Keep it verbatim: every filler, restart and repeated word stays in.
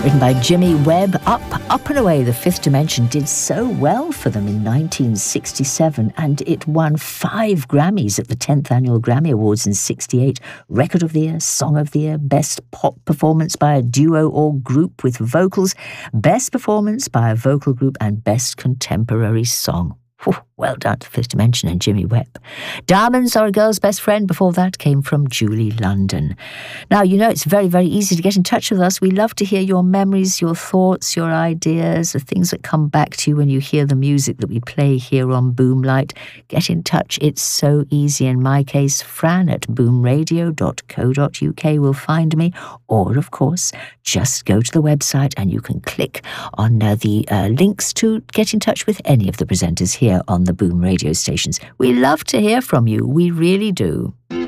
written by Jimmy Webb. Up, Up and Away, The Fifth Dimension did so well for them in nineteen sixty-seven, and it won five Grammys at the tenth Annual Grammy Awards in sixty-eight. Record of the Year, Song of the Year, Best Pop Performance by a Duo or Group with Vocals, Best Performance by a Vocal Group, and Best Contemporary Song. Whew, well done to Fifth Dimension and Jimmy Webb. Diamonds Are a Girl's Best Friend before that came from Julie London. Now, you know, it's very, very easy to get in touch with us. We love to hear your memories, your thoughts, your ideas, the things that come back to you when you hear the music that we play here on Boomlight. Get in touch. It's so easy. In my case, Fran at boom radio dot co dot uk will find me. Or, of course, just go to the website and you can click on uh, the uh, links to get in touch with any of the presenters here on the Boom radio stations. We love to hear from you. We really do.